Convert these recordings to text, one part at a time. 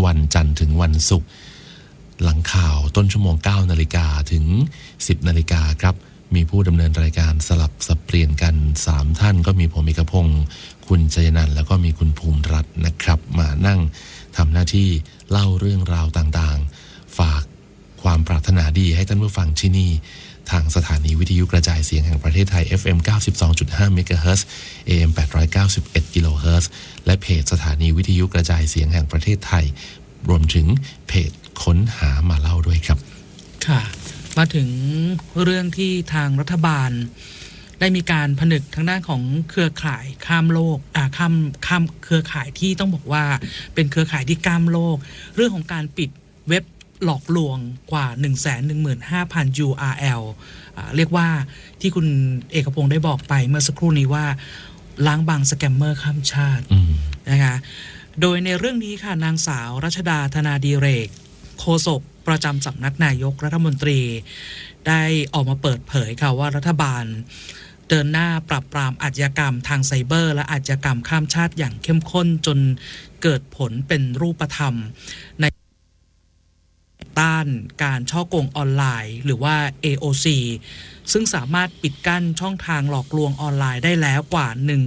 วันจันทร์ถึงวันศุกร์หลังข่าวต้นชั่วโมง 9 นาฬิกาถึง 10 นาฬิกาครับมีผู้ดำเนินรายการสลับสับเปลี่ยนกัน3ท่านก็มีผมเอกพงศ์คุณชัยนันท์แล้วก็มีคุณภูมิรัตน์นะครับมานั่งทำหน้าที่เล่าเรื่องราวต่างๆฝากความปรารถนาดีให้ท่านผู้ฟังที่นี่ทางสถานีวิทยุกระจายเสียงแห่งประเทศไทย FM 92.5 เมกะเฮิรตซ์ AM 891 กิโลเฮิรตซ์และเพจสถานีวิทยุกระจายเสียงแห่งประเทศไทยรวมถึงเพจค้นหามาเล่าด้วยครับค่ะมาถึงเรื่องที่ทางรัฐบาลได้มีการผนึกทางด้านของเครือข่ายข้ามโลกข้ามเครือข่ายที่ต้องบอกว่าเป็นเครือข่ายที่ข้ามโลกเรื่องของการปิดเว็บหลอกลวงกว่า 115,000 URL เรียกว่าที่คุณเอกพงศ์ได้บอกไปเมื่อสักครู่นี้ว่าล้างบางสแกมเมอร์ข้ามชาตินะคะโดยในเรื่องนี้ค่ะนางสาวรัชดาธนาดิเรกโฆษกประจำสำนักนายกรัฐมนตรีได้ออกมาเปิดเผยค่ะว่ารัฐบาลเดินหน้าปราบปรามอาชญากรรมทางไซเบอร์และอาชญากรรมข้ามชาติอย่างเข้มข้นจนเกิดผลเป็นรูปธรรมในต้านการฉ้อโกงออนไลน์หรือว่า AOC ซึ่งสามารถปิดกั้นช่องทางหลอกลวงออนไลน์ได้แล้วกว่า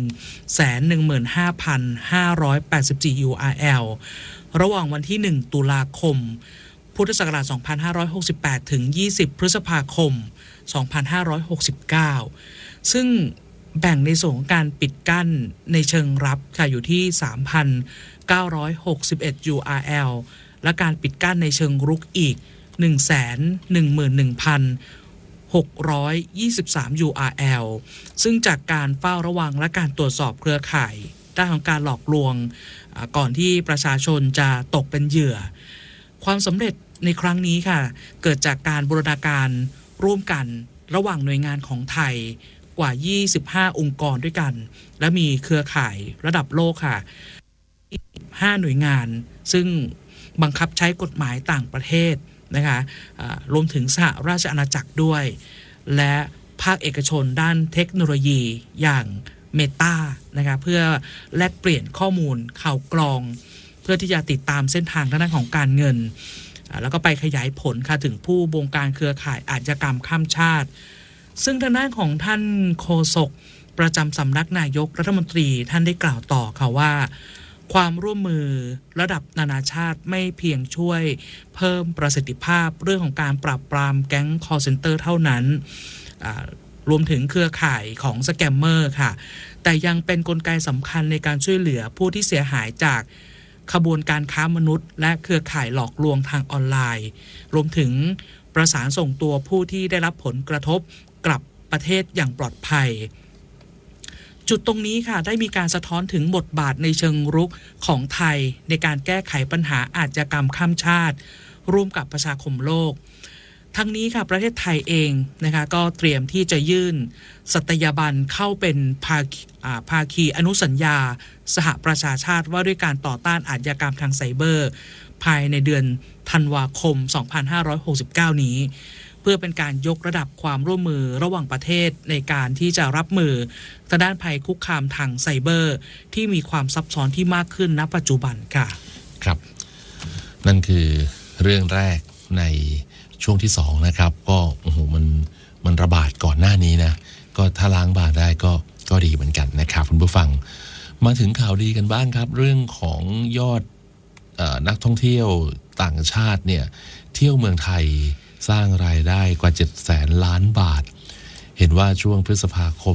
115,584 URL ระหว่างวันที่ 1 ตุลาคมพุทธศักราช 2568 ถึง 20 พฤษภาคม 2569 ซึ่งแบ่งในส่วนของการปิดกั้นในเชิงรับค่ะอยู่ที่ 3,961 URL และการปิดกั้นในเชิงรุกอีก 111,623 URL ซึ่งจากการเฝ้าระวังและการตรวจสอบเครือข่ายด้านของการหลอกลวงก่อนที่ประชาชนจะตกเป็นเหยื่อความสำเร็จในครั้งนี้ค่ะเกิดจากการบูรณาการร่วมกันระหว่างหน่วยงานของไทยกว่า 25 องค์กรด้วยกันและมีเครือข่ายระดับโลกค่ะ5 หน่วยงานซึ่งบังคับใช้กฎหมายต่างประเทศนะคะรวมถึงสหราชอาณาจักรด้วยและภาคเอกชนด้านเทคโนโลยีอย่างเมตานะคะเพื่อแลกเปลี่ยนข้อมูลข่าวกรองเพื่อที่จะติดตามเส้นทางด้านของการเงินแล้วก็ไปขยายผลค่ะถึงผู้บงการเครือข่ายอาชญากรรมข้ามชาติซึ่งทางด้านของท่านโฆษกประจำสำนักนายกรัฐมนตรีท่านได้กล่าวต่อค่ะว่าความร่วมมือระดับนานาชาติไม่เพียงช่วยเพิ่มประสิทธิภาพเรื่องของการปราบปรามแก๊ง call center เท่านั้นรวมถึงเครือข่ายของสแกมเมอร์ค่ะแต่ยังเป็นกลไกสำคัญในการช่วยเหลือผู้ที่เสียหายจากขบวนการค้ามนุษย์และเครือข่ายหลอกลวงทางออนไลน์รวมถึงประสานส่งตัวผู้ที่ได้รับผลกระทบกลับประเทศอย่างปลอดภัยจุดตรงนี้ค่ะได้มีการสะท้อนถึงบทบาทในเชิงรุกของไทยในการแก้ไขปัญหาอาชญากรรมข้ามชาติร่วมกับประชาคมโลกทั้งนี้ค่ะประเทศไทยเองนะคะก็เตรียมที่จะยื่นสัตยาบันเข้าเป็นภาคีอนุสัญญาสหประชาชาติว่าด้วยการต่อต้านอาชญากรรมทางไซเบอร์ภายในเดือนธันวาคม 2569 นี้เพื่อเป็นการยกระดับความร่วมมือระหว่างประเทศในการที่จะรับมือทางด้านภัยคุกคามทางไซเบอร์ที่มีความซับซ้อนที่มากขึ้นณปัจจุบันค่ะครับนั่นคือเรื่องแรกในช่วงที่2นะครับก็โอ้โหมันระบาดก่อนหน้านี้นะก็ถ้าล้างบางได้ก็ดีเหมือนกันนะครับคุณผู้ฟังมาถึงข่าวดีกันบ้างครับเรื่องของยอดนักท่องเที่ยวต่างชาติเนี่ยเที่ยวเมืองไทยสร้างรายได้กว่า 700,000 ล้านบาทเห็นว่าช่วงพฤษภาคม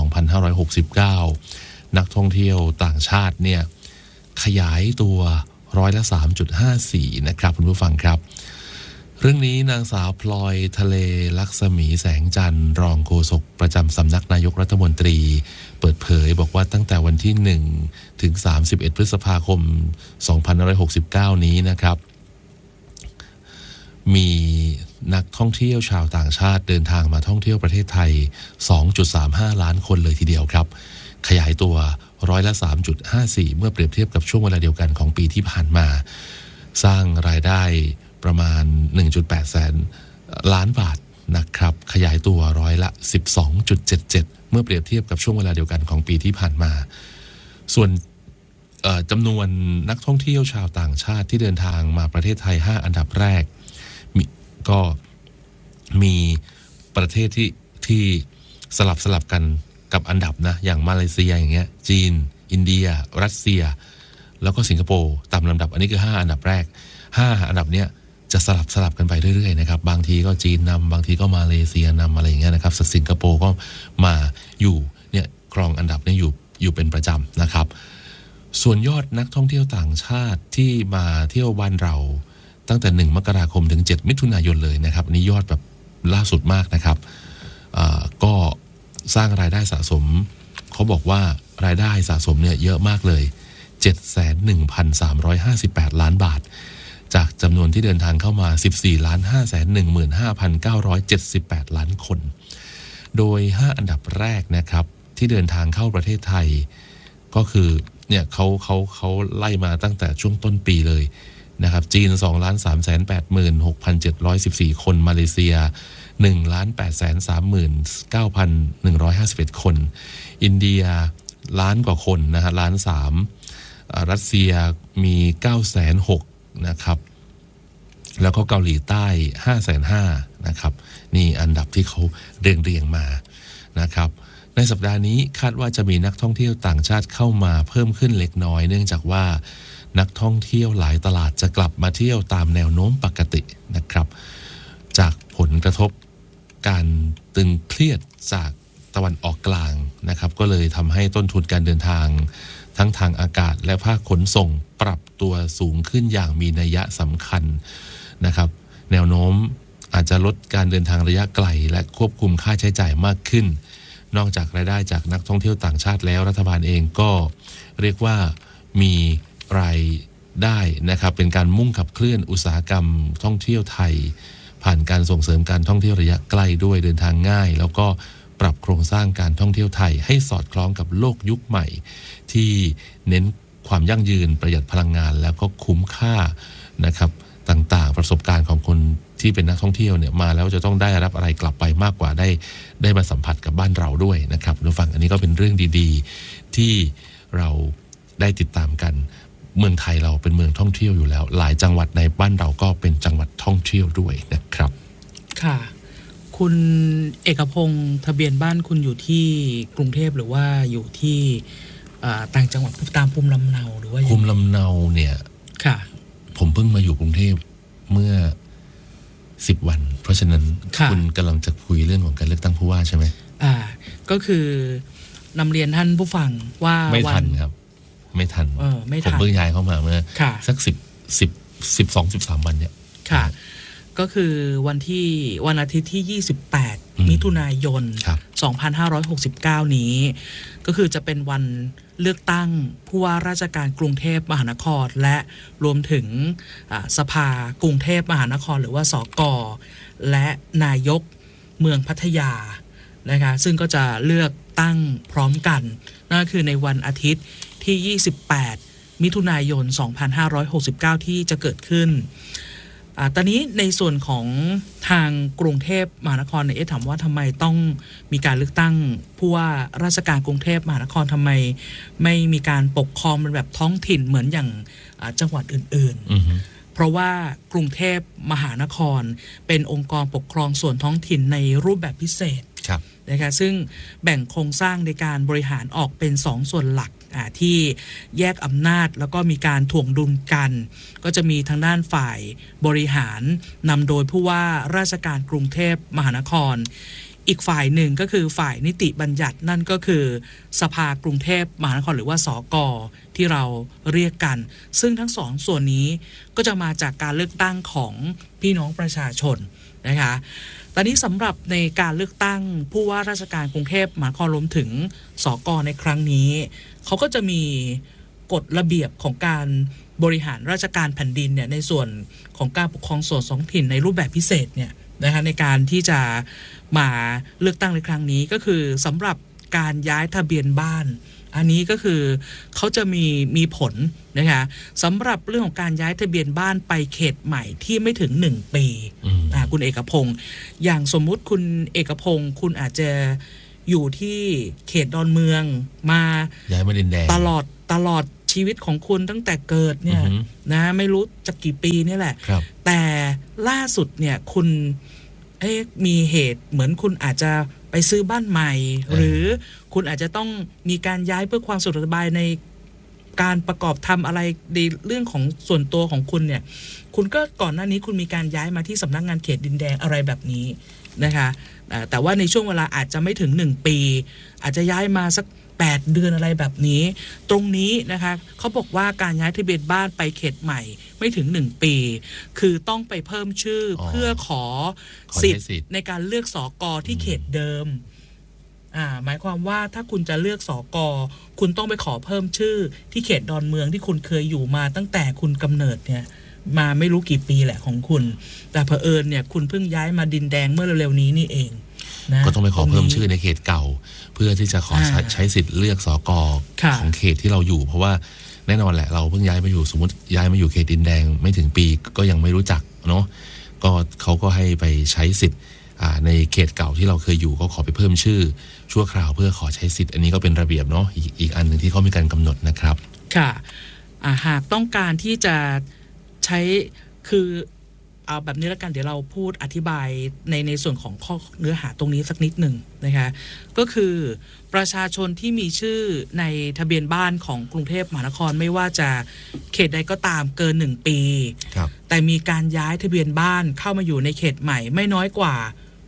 2569 นักท่องเที่ยวต่างชาติเนี่ยขยายตัว3.54%นะครับคุณผู้ฟังครับเรื่องนี้นางสาวพลอยทะเลลักษมีแสงจันทร์รองโฆษกประจำสำนักนายกรัฐมนตรีเปิดเผยบอกว่าตั้งแต่วันที่1ถึง31พฤษภาคม2569นี้นะครับมีนักท่องเที่ยวชาวต่างชาติเดินทางมาท่องเที่ยวประเทศไทย 2.35 ล้านคนเลยทีเดียวครับขยายตัว3.54%เมื่อเปรียบเทียบกับช่วงเวลาเดียวกันของปีที่ผ่านมาสร้างรายได้ประมาณ 1.8 แสนล้านบาทนะครับขยายตัว12.77%เมื่อเปรียบเทียบกับช่วงเวลาเดียวกันของปีที่ผ่านมาส่วนจำนวนนักท่องเที่ยวชาวต่างชาติที่เดินทางมาประเทศไทย5อันดับแรกก็มีประเทศที่สลับกันกับอันดับนะอย่างมาเลเซียอย่างเงี้ยจีนอินเดียรัสเซียแล้วก็สิงคโปร์ตามลำดับอันนี้คือ5อันดับแรก5อันดับเนี้ยจะสลับกันไปเรื่อยๆนะครับบางทีก็จีนนำบางทีก็มาเลเซียนำอะไรอย่างเงี้ยนะครับสิงคโปร์ก็มาอยู่เนี่ยครองอันดับนี้อยู่เป็นประจำนะครับส่วนยอดนักท่องเที่ยวต่างชาติที่มาเที่ยวบ้านเราตั้งแต่1 มกราคมถึง7 มิถุนายนเลยนะครับนี่ยอดแบบล่าสุดมากนะครับก็สร้างรายได้สะสมเขาบอกว่ารายได้สะสมเนี่ยเยอะมากเลย 71,358 ล้านบาทจากจำนวนที่เดินทางเข้ามา 14,515,978 ล้านคนโดย5อันดับแรกนะครับที่เดินทางเข้าประเทศไทยก็คือเนี่ยเขาไล่มาตั้งแต่ช่วงต้นปีเลยนะครับจีน 2,386,714 คนมาเลเซีย 1,839,151 คนอินเดียล้านกว่าคนนะฮะ1,300,000รัสเซียมี906,000นะครับแล้วก็เกาหลีใต้ 550,000นะครับนี่อันดับที่เขาเรียงมานะครับในสัปดาห์นี้คาดว่าจะมีนักท่องเที่ยวต่างชาติเข้ามาเพิ่มขึ้นเล็กน้อยเนื่องจากว่านักท่องเที่ยวหลายตลาดจะกลับมาเที่ยวตามแนวโน้มปกตินะครับจากผลกระทบการตึงเครียดจากตะวันออกกลางนะครับก็เลยทำให้ต้นทุนการเดินทางทั้งทางอากาศและภาคขนส่งปรับตัวสูงขึ้นอย่างมีนัยสำคัญนะครับแนวโน้มอาจจะลดการเดินทางระยะไกลและควบคุมค่าใช้จ่ายมากขึ้นนอกจากรายได้จากนักท่องเที่ยวต่างชาติแล้วรัฐบาลเองก็เรียกว่ามีรายได้นะครับเป็นการมุ่งขับเคลื่อนอุตสาหกรรมท่องเที่ยวไทยผ่านการส่งเสริมการท่องเที่ยวระยะใกล้ด้วยเดินทางง่ายแล้วก็ปรับโครงสร้างการท่องเที่ยวไทยให้สอดคล้องกับโลกยุคใหม่ที่เน้นความยั่งยืนประหยัดพลังงานแล้วก็คุ้มค่านะครับต่างๆประสบการณ์ของคนที่เป็นนักท่องเที่ยวเนี่ยมาแล้วจะต้องได้รับอะไรกลับไปมากกว่าได้มาสัมผัสกับบ้านเราด้วยนะครับคุณผู้ฟังอันนี้ก็เป็นเรื่องดีๆที่เราได้ติดตามกันเมืองไทยเราเป็นเมืองท่องเที่ยวอยู่แล้วหลายจังหวัดในบ้านเราก็เป็นจังหวัดท่องเที่ยวด้วยนะครับค่ะคุณเอกพงศ์ทะเบียนบ้านคุณอยู่ที่กรุงเทพหรือว่าอยู่ที่ต่างจังหวัดตามภูมิลำเนาหรือว่าภูมิลำเนาเนี่ยค่ะผมเพิ่งมาอยู่กรุงเทพเมื่อ10 วันเพราะฉะนั้นคุณกำลังจะคุยเรื่องของการเลือกตั้งผู้ว่าใช่ไหมก็คือนำเรียนท่านผู้ฟังว่าไม่ทันครับไม่ทันผมเพิ่งย้ายเข้ามาเมื่อสัก12-13 วันเนี่ยค่ะก็คือวันอาทิตย์ที่28 มิถุนายน 2569 นี้ก็คือจะเป็นวันเลือกตั้งผู้ว่าราชการกรุงเทพมหานครและรวมถึงสภากรุงเทพมหานครหรือว่าสก.และนายกเมืองพัทยานะคะซึ่งก็จะเลือกตั้งพร้อมกันนั่นคือในวันอาทิตย์ที่28 มิถุนายน 2569 ที่จะเกิดขึ้นตอนนี้ในส่วนของทางกรุงเทพมหานครเนี่ยถามว่าทำไมต้องมีการเลือกตั้งผู้ว่าราชการกรุงเทพมหานครทำไมไม่มีการปกครองเป็นแบบท้องถิ่นเหมือนอย่างจังหวัดอื่นๆเพราะว่ากรุงเทพมหานครเป็นองค์กรปกครองส่วนท้องถิ่นในรูปแบบพิเศษนะคะซึ่งแบ่งโครงสร้างในการบริหารออกเป็น2ส่วนหลักที่แยกอำนาจแล้วก็มีการถ่วงดุลกันก็จะมีทางด้านฝ่ายบริหารนำโดยผู้ว่าราชการกรุงเทพมหานครอีกฝ่ายหนึ่งก็คือฝ่ายนิติบัญญัตินั่นก็คือสภากรุงเทพมหานครหรือว่าสก.ที่เราเรียกกันซึ่งทั้งสองส่วนนี้ก็จะมาจากการเลือกตั้งของพี่น้องประชาชนนะคะตอนนี้สำหรับในการเลือกตั้งผู้ว่าราชการกรุงเทพมหานครรวมถึงสก.ในครั้งนี้เขาก็จะมีกฎระเบียบของการบริหารราชการแผ่นดินเนี่ยในส่วนของการปกครองส่วนท้องถิ่นในรูปแบบพิเศษเนี่ยนะคะในการที่จะมาเลือกตั้งในครั้งนี้ก็คือสำหรับการย้ายทะเบียนบ้านอันนี้ก็คือเขาจะมีผลนะคะสำหรับเรื่องของการย้ายทะเบียนบ้านไปเขตใหม่ที่ไม่ถึง1 ปีคุณเอกพงศ์อย่างสมมุติคุณเอกพงศ์คุณอาจจะอยู่ที่เขตดอนเมืองมาย้ายมาดินแดงตลอดชีวิตของคุณตั้งแต่เกิดเนี่ยนะไม่รู้จะกี่ปีนี่แหละแต่ล่าสุดเนี่ยคุณมีเหตุเหมือนคุณอาจจะไปซื้อบ้านใหม่หรือคุณอาจจะต้องมีการย้ายเพื่อความสะดวกสบายในการประกอบทำอะไรในเรื่องของส่วนตัวของคุณเนี่ยคุณก็ก่อนหน้านี้คุณมีการย้ายมาที่สำนักงานเขตดินแดงอะไรแบบนี้นะคะแต่ว่าในช่วงเวลาอาจจะไม่ถึง1 ปีอาจจะย้ายมาสัก8 เดือนอะไรแบบนี้ตรงนี้นะคะเขาบอกว่าการย้ายทะเบียนบ้านไปเขตใหม่ไม่ถึง1 ปีคือต้องไปเพิ่มชื่อเพื่อขอสิทธิ์ในการเลือกสก.ที่เขตเดิมหมายความว่าถ้าคุณจะเลือกสก.คุณต้องไปขอเพิ่มชื่อที่เขตดอนเมืองที่คุณเคยอยู่มาตั้งแต่คุณกำเนิดเนี่ยมาไม่รู้กี่ปีแหละของคุณแต่เผอิญเนี่ยคุณเพิ่งย้ายมาดินแดงเมื่อเร็วๆนี้นี่เองนะก็ต้องไปขอเพิ่มชื่อในเขตเก่าเพื่อที่จะขอใช้สิทธิ์เลือกสก.ของเขตที่เราอยู่เพราะว่าแน่นอนแหละเราเพิ่งย้ายมาอยู่สมมติย้ายมาอยู่เขตดินแดงไม่ถึงปีก็ยังไม่รู้จักเนาะก็เขาก็ให้ไปใช้สิทธิ์ในเขตเก่าที่เราเคยอยู่ก็ขอไปเพิ่มชื่อชั่วคราวเพื่อขอใช้สิทธิ์อันนี้ก็เป็นระเบียบเนาะอีกอันหนึ่งที่เขามีการกำหนดนะครับค่ะหากต้องการที่จะใช้คือเอาแบบนี้แล้วกันเดี๋ยวเราพูดอธิบายในส่วนของข้อเนื้อหาตรงนี้สักนิดหนึ่งนะคะก็คือประชาชนที่มีชื่อในทะเบียนบ้านของกรุงเทพมหานครไม่ว่าจะเขตใดก็ตามเกิน1 ปีแต่มีการย้ายทะเบียนบ้านเข้ามาอยู่ในเขตใหม่ไม่น้อยกว่า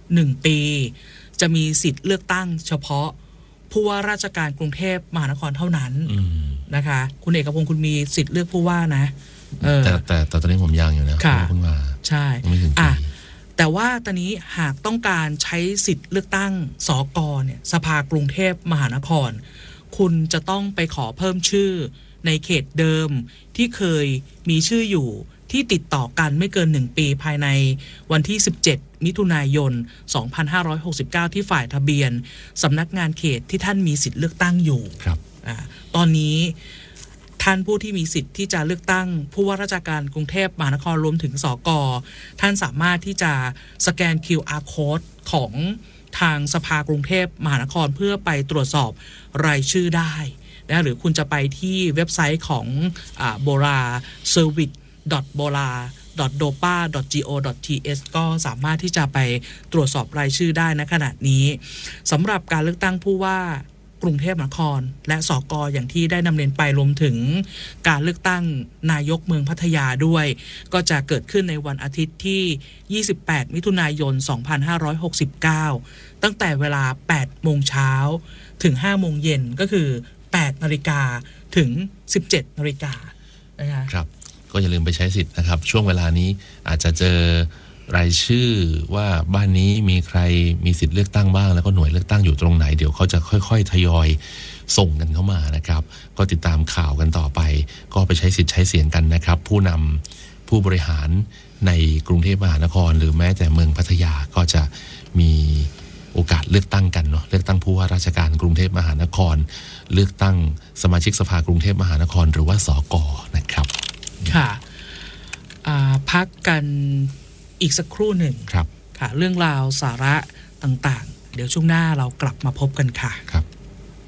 1 ปีจะมีสิทธิ์เลือกตั้งเฉพาะผู้ว่าราชการกรุงเทพมหานครเท่านั้นนะคะคุณเอกพงศ์คุณมีสิทธิ์เลือกผู้ว่านะแต่ตอนนี้ผมยังอยู่นะเพิ่งมาใช่แต่ว่าตอนนี้หากต้องการใช้สิทธิ์เลือกตั้งสก.เนี่ยสภากรุงเทพมหานครคุณจะต้องไปขอเพิ่มชื่อในเขตเดิมที่เคยมีชื่ออยู่ที่ติดต่อกันไม่เกิน1 ปีภายในวันที่17 มิถุนายน 2569ที่ฝ่ายทะเบียนสำนักงานเขตที่ท่านมีสิทธิ์เลือกตั้งอยู่ครับตอนนี้ท่านผู้ที่มีสิทธิ์ที่จะเลือกตั้งผู้ว่าราชการกรุงเทพมหานครรวมถึงสก.ท่านสามารถที่จะสแกน QR Code ของทางสภากรุงเทพมหานครเพื่อไปตรวจสอบรายชื่อได้นะหรือคุณจะไปที่เว็บไซต์ของBora Service bora.dopa.go.th ก็สามารถที่จะไปตรวจสอบรายชื่อได้ณขณะนี้สำหรับการเลือกตั้งผู้ว่ากรุงเทพมหานครและสก.อย่างที่ได้นำเรียนไปรวมถึงการเลือกตั้งนายกเมืองพัทยาด้วยก็จะเกิดขึ้นในวันอาทิตย์ที่28 มิถุนายน 2569ตั้งแต่เวลา 8 โมงเช้าถึง 5 โมงเย็นก็คือ 8 นาฬิกาถึง 17 นาฬิกานะคะครับก็อย่าลืมไปใช้สิทธิ์นะครับช่วงเวลานี้อาจจะเจอรายชื่อว่าบ้านนี้มีใครมีสิทธิ์เลือกตั้งบ้างแล้วก็หน่วยเลือกตั้งอยู่ตรงไหนเดี๋ยวเขาจะค่อยๆทยอยส่งกันเข้ามานะครับก็ติดตามข่าวกันต่อไปก็ไปใช้สิทธิ์ใช้เสียงกันนะครับผู้นำผู้บริหารในกรุงเทพมหานครหรือแม้แต่เมืองพัทยาก็จะมีโอกาสเลือกตั้งกันเนาะเลือกตั้งผู้ว่าราชการกรุงเทพมหานครเลือกตั้งสมาชิกสภากรุงเทพมหานครหรือว่าสก.นะครับค่ะพักกันอีกสักครู่หนึ่งครับค่ะเรื่องราวสาระต่างๆเดี๋ยวช่วงหน้าเรากลับมาพบกันค่ะ